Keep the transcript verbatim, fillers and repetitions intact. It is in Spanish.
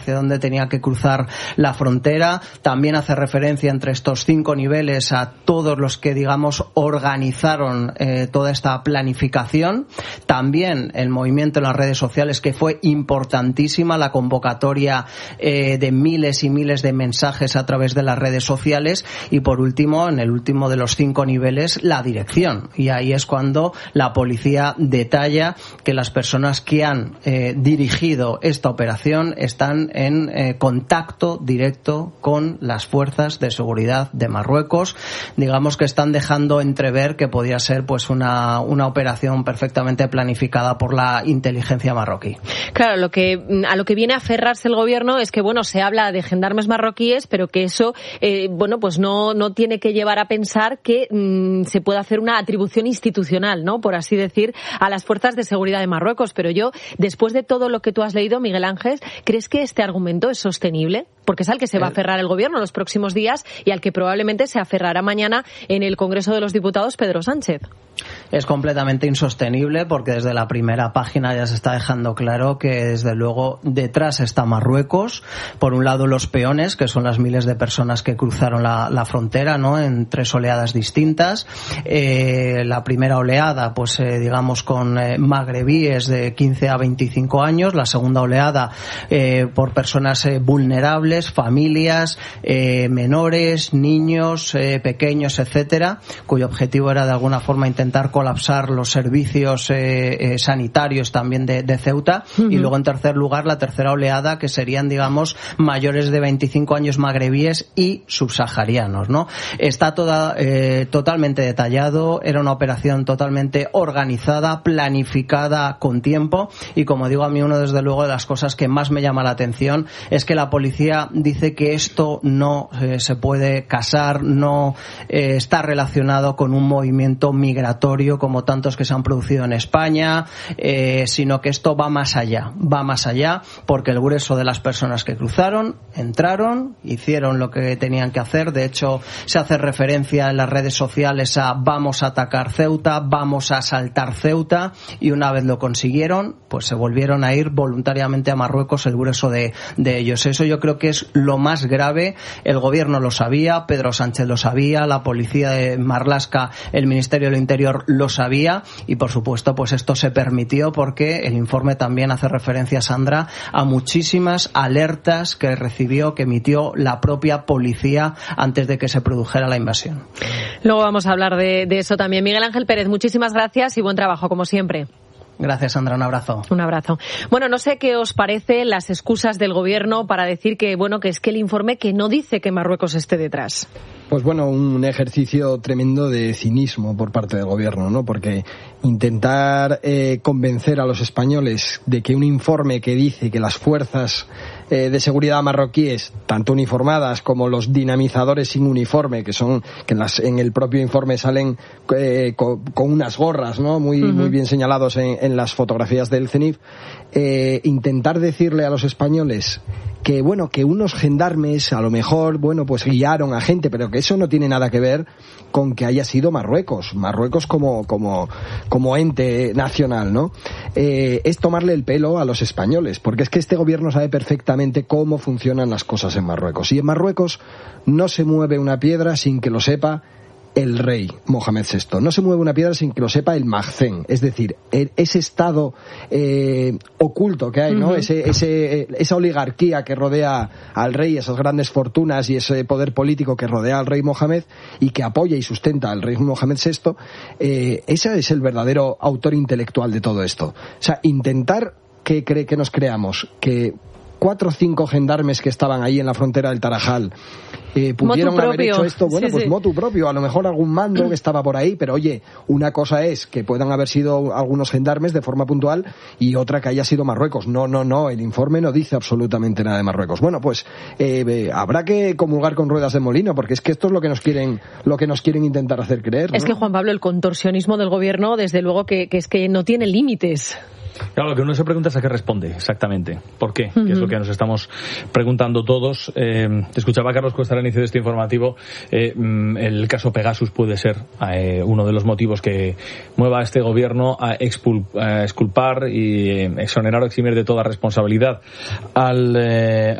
hacia dónde tenía que cruzar la frontera. También hace referencia entre estos cinco niveles a todos los que, digamos, organizaron eh, toda esta planificación. También el movimiento en las redes sociales, que fue importantísima, la convocatoria eh, de miles y miles de mensajes a través de las redes sociales. Y por último, en el último de los cinco niveles, la dirección. Y ahí es cuando la policía detalla que las personas que han eh, dirigido esta operación están en eh, contacto directo con las fuerzas de seguridad de Marruecos. Digamos que están dejando entrever que podía ser pues una, una operación perfectamente planificada por la inteligencia marroquí. Claro, lo que a lo que viene a aferrarse el gobierno es que, bueno, se habla de gendarmes marroquíes, pero que eso, eh, bueno, pues no, no tiene que llevar a pensar que mmm, se puede hacer una atribución institucional, ¿no?, por así decir, a las fuerzas de seguridad de Marruecos. Pero yo, después de todo lo que tú has leído, Miguel Ángel, ¿crees que este argumento es sostenible? Porque es al que se va a aferrar el gobierno en los próximos días y al que probablemente se aferrará mañana en el Congreso de los Diputados Pedro Sánchez. Es completamente insostenible, porque desde la primera página ya se está dejando claro que, desde luego, detrás está Marruecos. Por un lado, los peones, que son las miles de personas que cruzaron la, la frontera, ¿no?, en tres oleadas distintas. Eh, la primera oleada, pues eh, digamos, con eh, magrebíes de quince a veinticinco años. La segunda oleada eh, por personas eh, vulnerables, familias, eh, menores, niños, eh, pequeños, etcétera, cuyo objetivo era de alguna forma intentar colapsar los servicios eh, eh, sanitarios también de, de Ceuta. Uh-huh. Y luego, en tercer lugar, la tercera oleada, que serían, digamos, mayores de veinticinco años magrebíes y subsaharianos, ¿no? Está toda, eh, totalmente detallado, era una operación totalmente organizada, planificada con tiempo, y como digo, a mí una desde luego de las cosas que más me llama la atención es que la policía dice que esto no eh, se puede casar, no eh, está relacionado con un movimiento migratorio como tantos que se han producido en España, eh, sino que esto va más allá, va más allá, porque el grueso de las personas que cruzaron, entraron, hicieron lo que tenían que hacer. De hecho, se hace referencia en las redes sociales a vamos a atacar Ceuta, vamos a asaltar Ceuta, y una vez lo consiguieron, pues se volvieron a ir voluntariamente a Marruecos el grueso de, de ellos. Eso yo creo que es lo más grave. El gobierno lo sabía, Pedro Sánchez lo sabía, la policía de Marlaska, el Ministerio del Interior lo sabía, y por supuesto pues esto se permitió porque el informe también hace referencia, Sandra, a muchísimas alertas que recibió, que emitió la propia policía antes de que se produjera la invasión. Luego vamos a hablar de, de eso también. Miguel Ángel Pérez, muchísimas gracias y buen trabajo como siempre. Gracias, Sandra, un abrazo. Un abrazo. Bueno, no sé qué os parece las excusas del gobierno para decir que, bueno, que es que el informe que no dice que Marruecos esté detrás. Pues bueno, un ejercicio tremendo de cinismo por parte del gobierno, ¿no? Porque intentar eh, convencer a los españoles de que un informe que dice que las fuerzas eh, de seguridad marroquíes, tanto uniformadas como los dinamizadores sin uniforme, que son que en, las, en el propio informe salen eh, con, con unas gorras, ¿no?, muy, uh-huh. muy bien señalados en, en las fotografías del CENIF, eh, intentar decirle a los españoles que, bueno, que unos gendarmes a lo mejor, bueno, pues guiaron a gente, pero que eso no tiene nada que ver con que haya sido Marruecos, Marruecos como como como ente nacional, ¿no? Eh, es tomarle el pelo a los españoles, porque es que este gobierno sabe perfectamente cómo funcionan las cosas en Marruecos, y en Marruecos no se mueve una piedra sin que lo sepa el rey Mohamed sexto. No se mueve una piedra sin que lo sepa el Magzen, es decir, el, ese estado eh, oculto que hay, ¿no? Uh-huh. Ese, ese, esa oligarquía que rodea al rey, esas grandes fortunas y ese poder político que rodea al rey Mohamed y que apoya y sustenta al rey Mohamed sexto, eh, ese es el verdadero autor intelectual de todo esto. O sea, intentar que, cre- que nos creamos que cuatro o cinco gendarmes que estaban ahí en la frontera del Tarajal eh, pudieron haber hecho esto, bueno, sí, pues sí. motu propio, a lo mejor algún mando que estaba por ahí, pero oye, una cosa es que puedan haber sido algunos gendarmes de forma puntual y otra que haya sido Marruecos. No, no, no, el informe no dice absolutamente nada de Marruecos. Bueno, pues eh, eh, habrá que comulgar con ruedas de molino, porque es que esto es lo que nos quieren, lo que nos quieren intentar hacer creer, ¿no? Es que, Juan Pablo, el contorsionismo del gobierno, desde luego que, que es que no tiene límites. Claro, lo que uno se pregunta es a qué responde exactamente. ¿Por qué? Uh-huh. Que es lo que nos estamos preguntando todos. Eh, te escuchaba Carlos Cuesta al inicio de este informativo. Eh, el caso Pegasus puede ser eh, uno de los motivos que mueva a este gobierno a, expul- a exculpar y exonerar o eximir de toda responsabilidad al, eh,